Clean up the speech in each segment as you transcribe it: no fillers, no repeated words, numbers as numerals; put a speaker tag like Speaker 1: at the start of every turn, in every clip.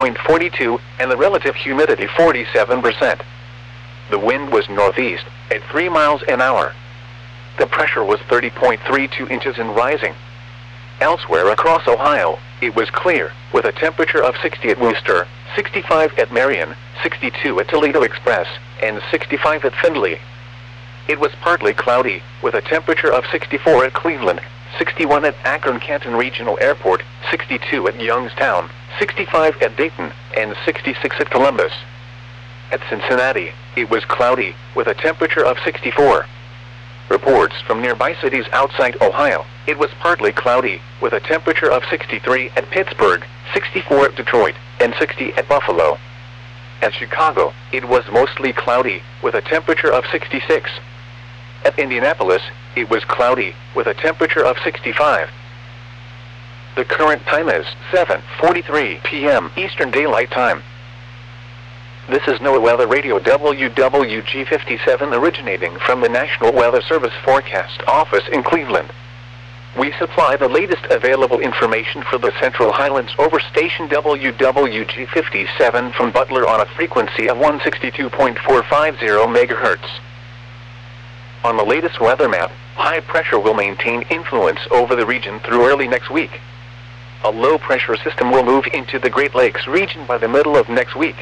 Speaker 1: dew.42 and the relative humidity 47%. The wind was northeast at 3 miles an hour. The pressure was 30.32 inches and rising. Elsewhere across Ohio, it was clear, with a temperature of 60 at Wooster, 65 at Marion, 62 at Toledo Express, and 65 at Findlay. It was partly cloudy, with a temperature of 64 at Cleveland, 61 at Akron-Canton Regional Airport, 62 at Youngstown, 65 at Dayton, and 66 at Columbus. At Cincinnati, it was cloudy, with a temperature of 64. Reports from nearby cities outside Ohio, it was partly cloudy, with a temperature of 63 at Pittsburgh, 64 at Detroit, and 60 at Buffalo. At Chicago, it was mostly cloudy, with a temperature of 66. At Indianapolis, it was cloudy, with a temperature of 65. The current time is 7:43 p.m. Eastern Daylight Time. This is NOAA Weather Radio WWG57 originating from the National Weather Service Forecast Office in Cleveland. We supply the latest available information for the Central Highlands over station WWG57 from Butler on a frequency of 162.450 MHz. On the latest weather map, high pressure will maintain influence over the region through early next week. A low pressure system will move into the Great Lakes region by the middle of next week.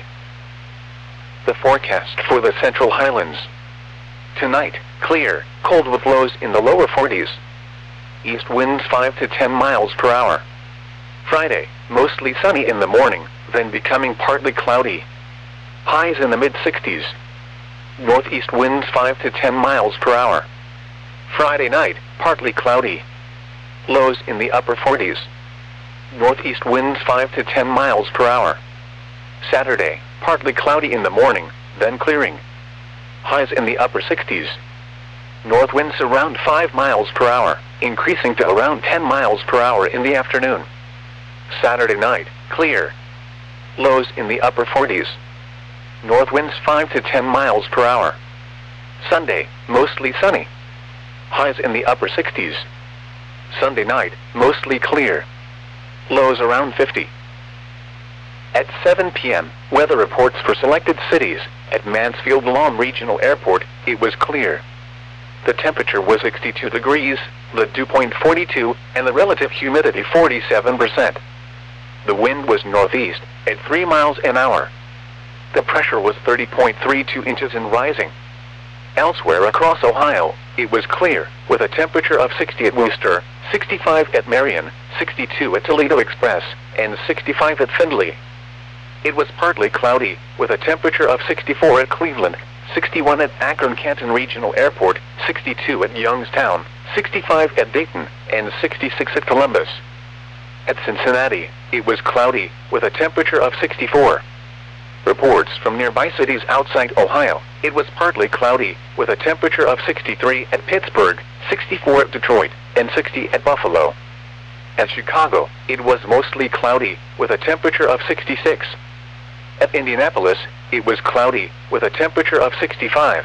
Speaker 1: The forecast for the Central Highlands. Tonight, clear, cold with lows in the lower 40s. East winds 5 to 10 miles per hour. Friday, mostly sunny in the morning, then becoming partly cloudy. Highs in the mid-60s. Northeast winds 5 to 10 miles per hour. Friday night, partly cloudy. Lows in the upper 40s. Northeast winds 5 to 10 miles per hour. Saturday, partly cloudy in the morning, then clearing. Highs in the upper 60s. North winds around 5 miles per hour, increasing to around 10 miles per hour in the afternoon. Saturday night, clear. Lows in the upper 40s. North winds 5 to 10 miles per hour. Sunday, mostly sunny. Highs in the upper 60s. Sunday night, mostly clear. Lows around 50. At 7 p.m., weather reports for selected cities. At Mansfield Lawn Regional Airport, it was clear. The temperature was 62 degrees, the dew point 42, and the relative humidity 47%. The wind was northeast, at 3 miles an hour. The pressure was 30.32 inches and rising. Elsewhere across Ohio, it was clear, with a temperature of 60 at Wooster, 65 at Marion, 62 at Toledo Express, and 65 at Findlay. It was partly cloudy, with a temperature of 64 at Cleveland, 61 at Akron-Canton Regional Airport, 62 at Youngstown, 65 at Dayton, and 66 at Columbus. At Cincinnati, it was cloudy, with a temperature of 64. Reports from nearby cities outside Ohio, it was partly cloudy, with a temperature of 63 at Pittsburgh, 64 at Detroit, and 60 at Buffalo. At Chicago, it was mostly cloudy, with a temperature of 66. At Indianapolis, it was cloudy, with a temperature of 65.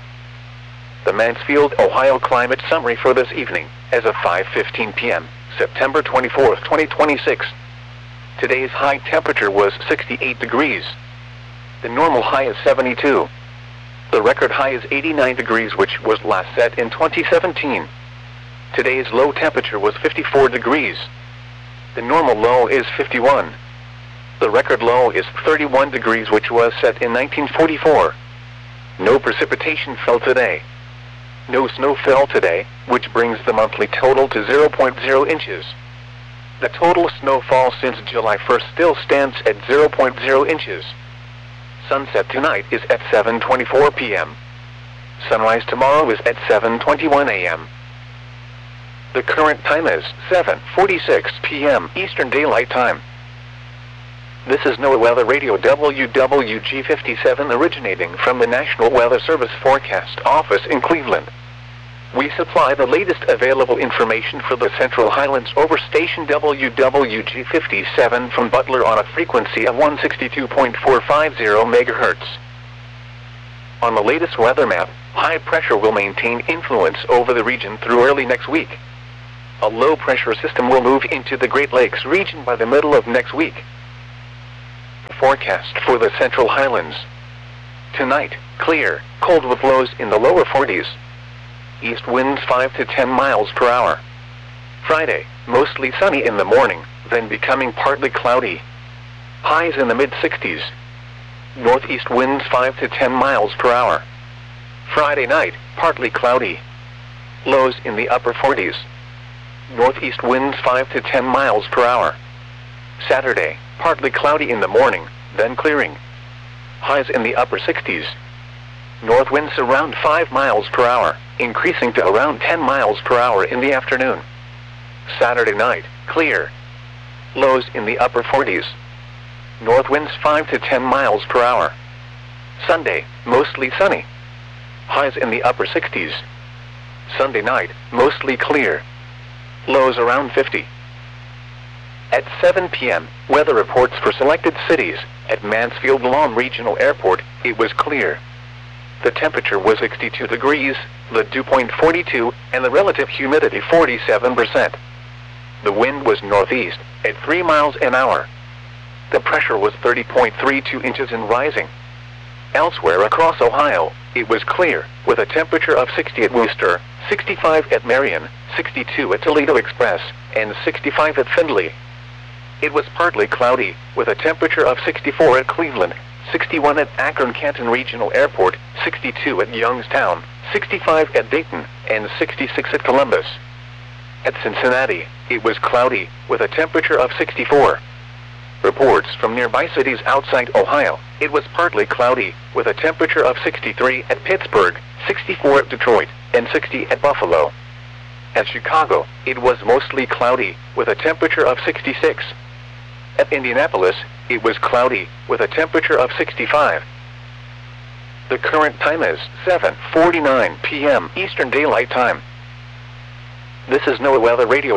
Speaker 1: The Mansfield, Ohio climate summary for this evening, as of 5:15 p.m., September 24, 2026. Today's high temperature was 68 degrees. The normal high is 72. The record high is 89 degrees, which was last set in 2017. Today's low temperature was 54 degrees. The normal low is 51. The record low is 31 degrees, which was set in 1944. No precipitation fell today. No snow fell today, which brings the monthly total to 0.0 inches. The total snowfall since July 1st still stands at 0.0 inches. Sunset tonight is at 7:24 p.m. Sunrise tomorrow is at 7:21 a.m. The current time is 7:46 p.m. Eastern Daylight Time. This is NOAA Weather Radio WWG57 originating from the National Weather Service Forecast Office in Cleveland. We supply the latest available information for the Central Highlands over station WWG57 from Butler on a frequency of 162.450 MHz. On the latest weather map, high pressure will maintain influence over the region through early next week. A low pressure system will move into the Great Lakes region by the middle of next week. forecast for the Central Highlands. Tonight, clear, cold with lows in the lower 40s. East winds 5 to 10 miles per hour. Friday, mostly sunny in the morning, then becoming partly cloudy. Highs in the mid-60s. Northeast winds 5 to 10 miles per hour. Friday night, partly cloudy. Lows in the upper 40s. Northeast winds 5 to 10 miles per hour. Saturday, partly cloudy in the morning, then clearing. Highs in the upper 60s. North winds around 5 miles per hour, increasing to around 10 miles per hour in the afternoon. Saturday night, clear. Lows in the upper 40s. North winds 5 to 10 miles per hour. Sunday, mostly sunny. Highs in the upper 60s. Sunday night, mostly clear. Lows around 50. At 7 p.m., weather reports for selected cities. At Mansfield Lawn Regional Airport, it was clear. The temperature was 62 degrees, the dew point 42, and the relative humidity 47%. The wind was northeast, at 3 miles an hour. The pressure was 30.32 inches and rising. Elsewhere across Ohio, it was clear, with a temperature of 60 at Wooster, 65 at Marion, 62 at Toledo Express, and 65 at Findlay. It was partly cloudy, with a temperature of 64 at Cleveland, 61 at Akron-Canton Regional Airport, 62 at Youngstown, 65 at Dayton, and 66 at Columbus. At Cincinnati, it was cloudy, with a temperature of 64. Reports from nearby cities outside Ohio, it was partly cloudy, with a temperature of 63 at Pittsburgh, 64 at Detroit, and 60 at Buffalo. At Chicago, it was mostly cloudy, with a temperature of 66. At Indianapolis, it was cloudy, with a temperature of 65. The current time is 7:49 p.m. Eastern Daylight Time. This is NOAA Weather Radio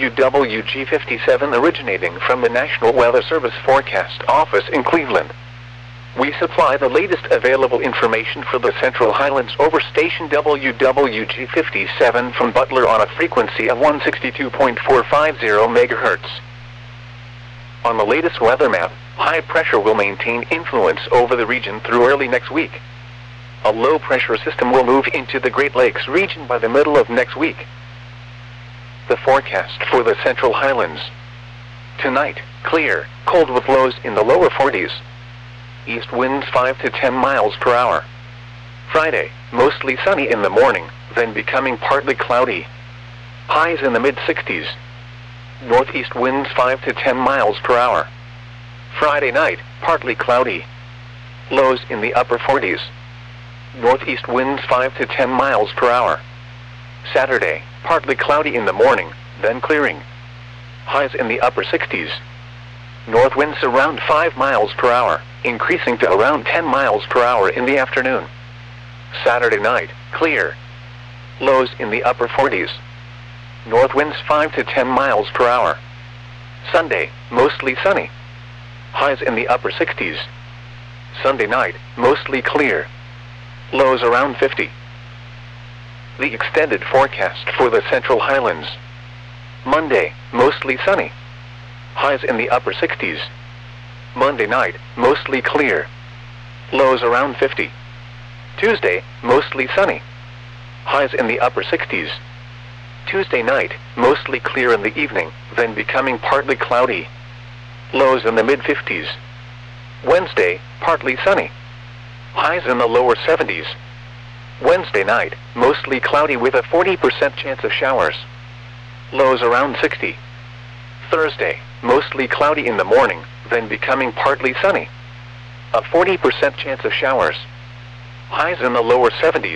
Speaker 1: WWG57 originating from the National Weather Service Forecast Office in Cleveland. We supply the latest available information for the Central Highlands over station WWG57 from Butler on a frequency of 162.450 MHz. On the latest weather map, high pressure will maintain influence over the region through early next week. A low pressure system will move into the Great Lakes region by the middle of next week. The forecast for the Central Highlands. Tonight, clear, cold with lows in the lower 40s. East winds 5 to 10 miles per hour. Friday, mostly sunny in the morning, then becoming partly cloudy. Highs in the mid-60s. Northeast winds 5 to 10 miles per hour. Friday night, partly cloudy. Lows in the upper 40s. Northeast winds 5 to 10 miles per hour. Saturday, partly cloudy in the morning, then clearing. Highs in the upper 60s. North winds around 5 miles per hour, increasing to around 10 miles per hour in the afternoon. Saturday night, clear. Lows in the upper 40s. North winds 5 to 10 miles per hour. Sunday, mostly sunny. Highs in the upper 60s. Sunday night, mostly clear. Lows around 50. The extended forecast for the Central Highlands. Monday, mostly sunny. Highs in the upper 60s. Monday night, mostly clear. Lows around 50. Tuesday, mostly sunny. Highs in the upper 60s. Tuesday night, mostly clear in the evening, then becoming partly cloudy. Lows in the mid-50s. Wednesday, partly sunny. Highs in the lower 70s. Wednesday night, mostly cloudy with a 40% chance of showers. Lows around 60. Thursday, mostly cloudy in the morning, then becoming partly sunny. A 40% chance of showers. Highs in the lower 70s.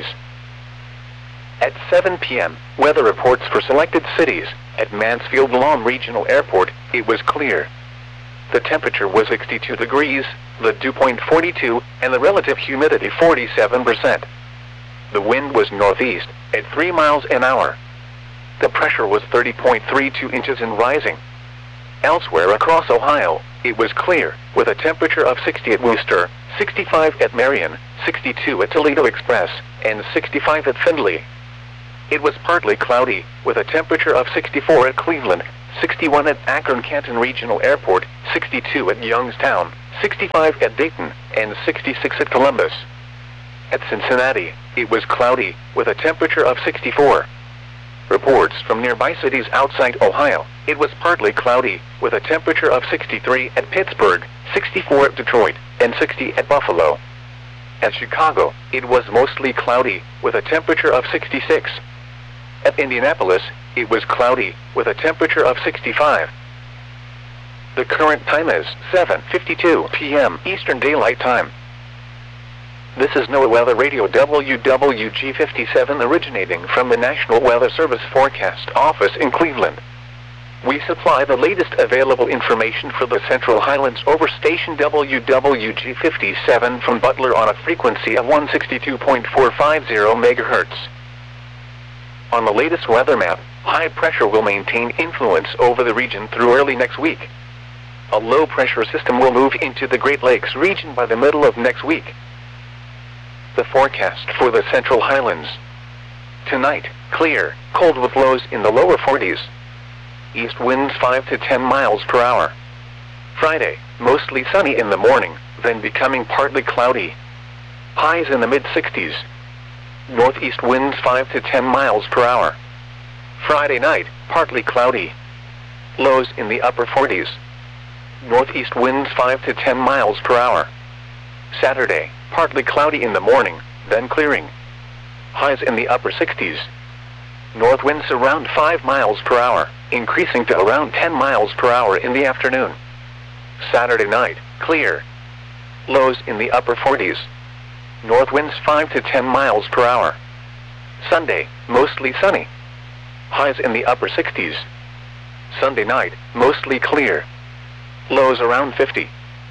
Speaker 1: At 7 p.m., weather reports for selected cities. At Mansfield Lawn Regional Airport, it was clear. The temperature was 62 degrees, the dew point 42, and the relative humidity 47%. The wind was northeast, at 3 miles an hour. The pressure was 30.32 inches and rising. Elsewhere across Ohio, it was clear, with a temperature of 60 at Wooster, 65 at Marion, 62 at Toledo Express, and 65 at Findlay. It was partly cloudy, with a temperature of 64 at Cleveland, 61 at Akron-Canton Regional Airport, 62 at Youngstown, 65 at Dayton, and 66 at Columbus. At Cincinnati, it was cloudy, with a temperature of 64. Reports from nearby cities outside Ohio, it was partly cloudy, with a temperature of 63 at Pittsburgh, 64 at Detroit, and 60 at Buffalo. At Chicago, it was mostly cloudy, with a temperature of 66. At Indianapolis, it was cloudy, with a temperature of 65. The current time is 7:52 p.m. Eastern Daylight Time. This is NOAA Weather Radio WWG57 originating from the National Weather Service Forecast Office in Cleveland. We supply the latest available information for the Central Highlands over station WWG57 from Butler on a frequency of 162.450 MHz. On the latest weather map, high pressure will maintain influence over the region through early next week. A low pressure system will move into the Great Lakes region by the middle of next week. The forecast for the Central Highlands. Tonight, clear, cold with lows in the lower 40s. East winds 5 to 10 miles per hour. Friday, mostly sunny in the morning, then becoming partly cloudy. Highs in the mid-60s. Northeast winds 5 to 10 miles per hour. Friday night, partly cloudy. Lows in the upper 40s. Northeast winds 5 to 10 miles per hour. Saturday, partly cloudy in the morning, then clearing. Highs in the upper 60s. North winds around 5 miles per hour, increasing to around 10 miles per hour in the afternoon. Saturday night, clear. Lows in the upper 40s. North winds 5 to 10 miles per hour. Sunday, mostly sunny. Highs in the upper 60s. Sunday night, mostly clear. Lows around 50.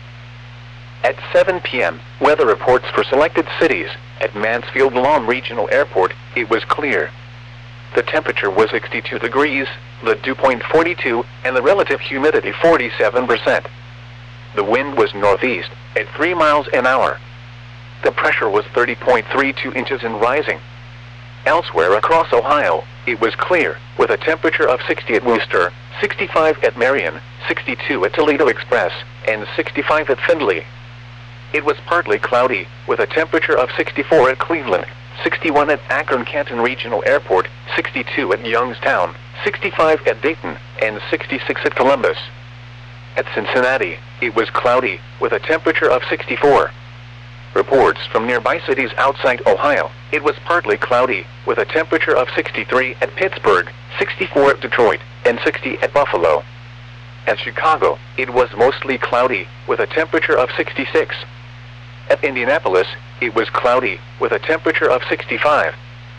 Speaker 1: At 7 p.m., weather reports for selected cities. At Mansfield-Lom Regional Airport, it was clear. The temperature was 62 degrees, the dew point 42, and the relative humidity 47%. The wind was northeast, at 3 miles an hour. The pressure was 30.32 inches and rising. Elsewhere across Ohio, it was clear, with a temperature of 60 at Wooster, 65 at Marion, 62 at Toledo Express, and 65 at Findlay. It was partly cloudy, with a temperature of 64 at Cleveland, 61 at Akron-Canton Regional Airport, 62 at Youngstown, 65 at Dayton, and 66 at Columbus. At Cincinnati, it was cloudy, with a temperature of 64. Reports from nearby cities outside Ohio, it was partly cloudy, with a temperature of 63 at Pittsburgh, 64 at Detroit, and 60 at Buffalo. At Chicago, it was mostly cloudy, with a temperature of 66. At Indianapolis, it was cloudy, with a temperature of 65.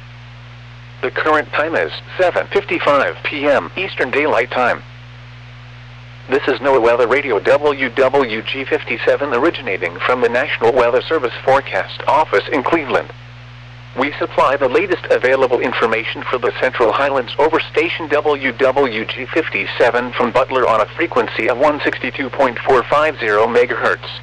Speaker 1: The current time is 7:55 p.m. Eastern Daylight Time. This is NOAA Weather Radio WWG57 originating from the National Weather Service Forecast Office in Cleveland. We supply the latest available information for the Central Highlands over station WWG57 from Butler on a frequency of 162.450 MHz.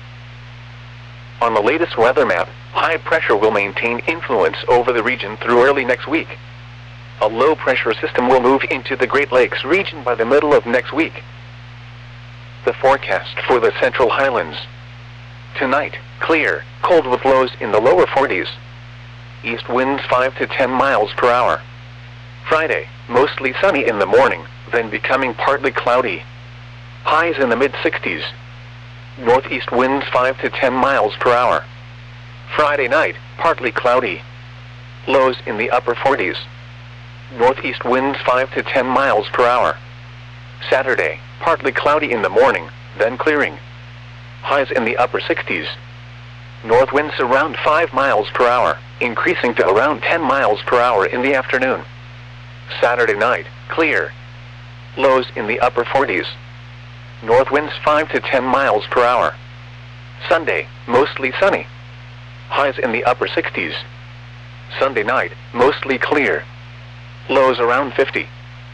Speaker 1: On the latest weather map, high pressure will maintain influence over the region through early next week. A low pressure system will move into the Great Lakes region by the middle of next week. The forecast for the Central Highlands. Tonight, clear, cold with lows in the lower 40s. East winds 5 to 10 miles per hour. Friday, mostly sunny in the morning, then becoming partly cloudy. Highs in the mid-60s. Northeast winds 5 to 10 miles per hour. Friday night, partly cloudy. Lows in the upper 40s. Northeast winds 5 to 10 miles per hour. Saturday, partly cloudy in the morning, then clearing. Highs in the upper 60s. North winds around 5 miles per hour, increasing to around 10 miles per hour in the afternoon. Saturday night, clear. Lows in the upper 40s. North winds 5 to 10 miles per hour. Sunday, mostly sunny. Highs in the upper 60s. Sunday night, mostly clear. Lows around 50.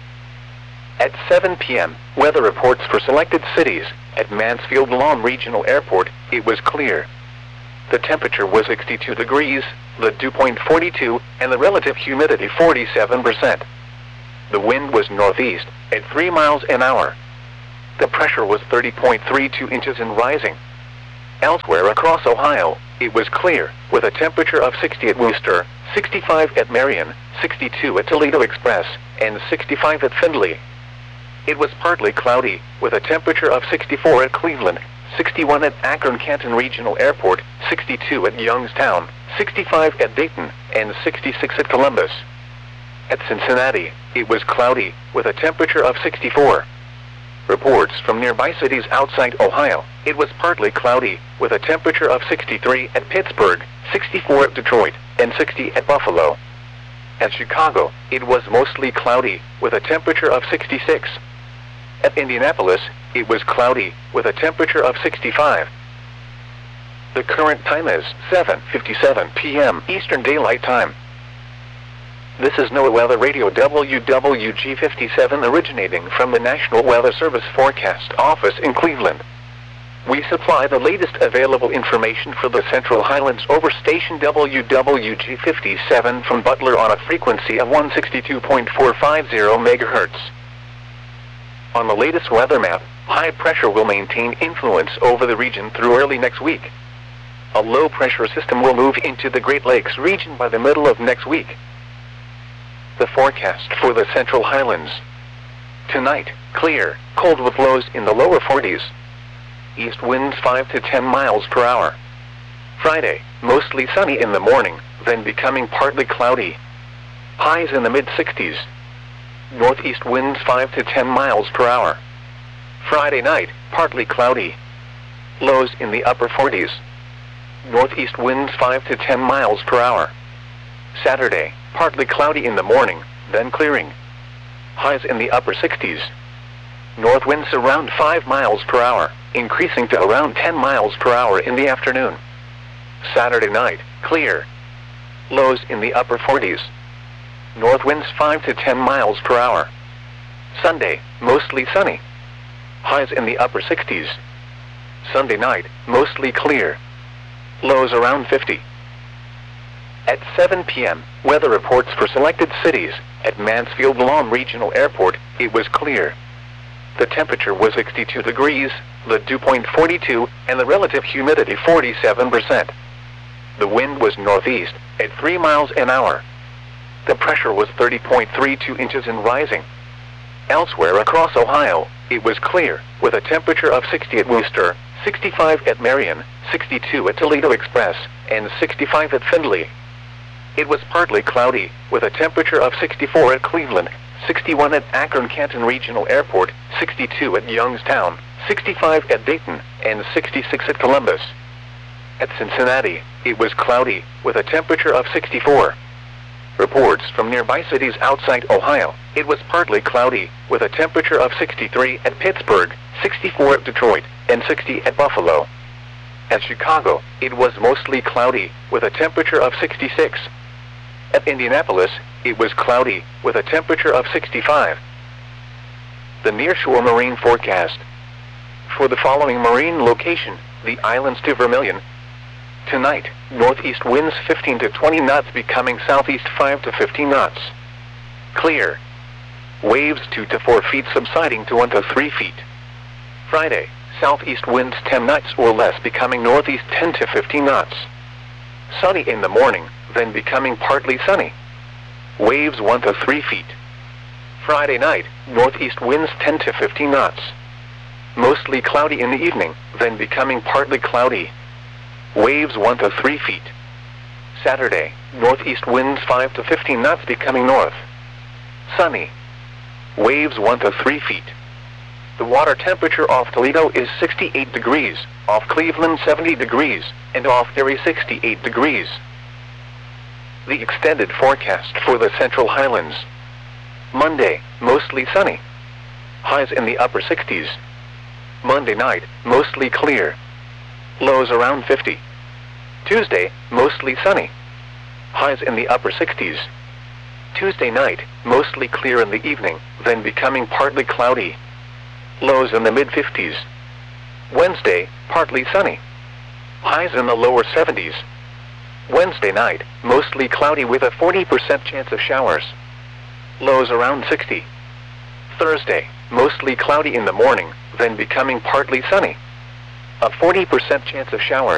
Speaker 1: At 7 p.m., weather reports for selected cities. At Mansfield-Lom Regional Airport, it was clear. The temperature was 62 degrees, the dew point 42, and the relative humidity 47%. The wind was northeast, at 3 miles an hour. The pressure was 30.32 inches and rising. Elsewhere across Ohio, it was clear, with a temperature of 60 at Wooster, 65 at Marion, 62 at Toledo Express, and 65 at Findlay. It was partly cloudy, with a temperature of 64 at Cleveland, 61 at Akron-Canton Regional Airport, 62 at Youngstown, 65 at Dayton, and 66 at Columbus. At Cincinnati, it was cloudy, with a temperature of 64. Reports from nearby cities outside Ohio, it was partly cloudy, with a temperature of 63 at Pittsburgh, 64 at Detroit, and 60 at Buffalo. At Chicago, it was mostly cloudy, with a temperature of 66. At Indianapolis, it was cloudy, with a temperature of 65. The current time is 7:57 p.m. Eastern Daylight Time. This is NOAA Weather Radio WWG57 originating from the National Weather Service Forecast Office in Cleveland. We supply the latest available information for the Central Highlands over station WWG57 from Butler on a frequency of 162.450 MHz. On the latest weather map, high pressure will maintain influence over the region through early next week. A low pressure system will move into the Great Lakes region by the middle of next week. The forecast for the Central Highlands. Tonight, clear, cold with lows in the lower 40s. East winds 5 to 10 miles per hour. Friday, mostly sunny in the morning, then becoming partly cloudy. Highs in the mid-60s. Northeast winds 5 to 10 miles per hour. Friday night, partly cloudy. Lows in the upper 40s. Northeast winds 5 to 10 miles per hour. Saturday, partly cloudy in the morning, then clearing. Highs in the upper 60s. North winds around 5 miles per hour, increasing to around 10 miles per hour in the afternoon. Saturday night, clear. Lows in the upper 40s. North winds 5 to 10 miles per hour. Sunday, mostly sunny. Highs in the upper 60s. Sunday night, mostly clear. Lows around 50. At 7 p.m., weather reports for selected cities. At Mansfield-Lom Regional Airport, it was clear. The temperature was 62 degrees, the dew point 42, and the relative humidity 47%. The wind was northeast, at 3 miles an hour. The pressure was 30.32 inches and rising. Elsewhere across Ohio, it was clear, with a temperature of 60 at Wooster, 65 at Marion, 62 at Toledo Express, and 65 at Findlay. It was partly cloudy, with a temperature of 64 at Cleveland, 61 at Akron-Canton Regional Airport, 62 at Youngstown, 65 at Dayton, and 66 at Columbus. At Cincinnati, it was cloudy, with a temperature of 64. Reports from nearby cities outside Ohio, it was partly cloudy, with a temperature of 63 at Pittsburgh, 64 at Detroit, and 60 at Buffalo. At Chicago, it was mostly cloudy, with a temperature of 66. At Indianapolis, it was cloudy, with a temperature of 65. The nearshore marine forecast. For the following marine location, the islands to Vermilion. Tonight, northeast winds 15 to 20 knots becoming southeast 5 to 15 knots. Clear. Waves 2 to 4 feet subsiding to 1 to 3 feet. Friday, southeast winds 10 knots or less becoming northeast 10 to 15 knots. Sunny in the morning, then becoming partly sunny. Waves 1 to 3 feet. Friday night, northeast winds 10 to 15 knots. Mostly cloudy in the evening, then becoming partly cloudy. Waves 1 to 3 feet. Saturday, northeast winds 5 to 15 knots becoming north. Sunny. Waves 1 to 3 feet. The water temperature off Toledo is 68 degrees, off Cleveland 70 degrees, and off Erie 68 degrees. The extended forecast for the Central Highlands. Monday, mostly sunny. Highs in the upper 60s. Monday night, mostly clear. Lows around 50. Tuesday, mostly sunny. Highs in the upper 60s. Tuesday night, mostly clear in the evening, then becoming partly cloudy. Lows in the mid-50s. Wednesday, partly sunny. Highs in the lower 70s. Wednesday night, mostly cloudy with a 40% chance of showers. Lows around 60. Thursday, mostly cloudy in the morning, then becoming partly sunny. A 40% chance of showers.